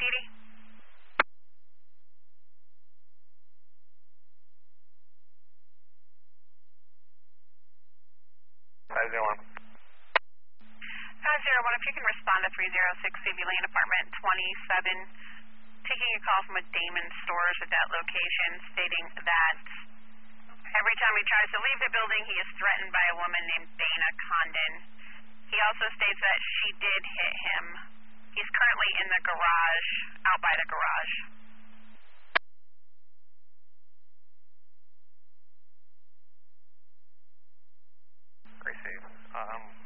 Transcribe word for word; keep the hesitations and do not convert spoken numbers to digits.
P D. five zero one. five zero one, if you can respond to three zero six C V Lane Apartment twenty-seven, taking a call from a Damon Stores at that location, stating that every time he tries to leave the building, he is threatened by a woman named Dana Condon. He also states that she did hit him. He's currently in the garage, out by the garage. Received. Um,